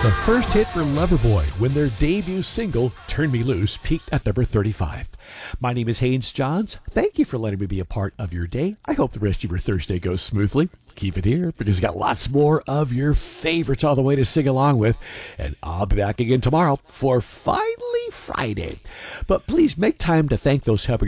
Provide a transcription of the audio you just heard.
The first hit for Loverboy when their debut single, Turn Me Loose, peaked at number 35. My name is Haynes Johns. Thank you for letting me be a part of your day. I hope the rest of your Thursday goes smoothly. Keep it here because we've got lots more of your favorites all the way to sing along with. And I'll be back again tomorrow for Finally Friday. But please make time to thank those helping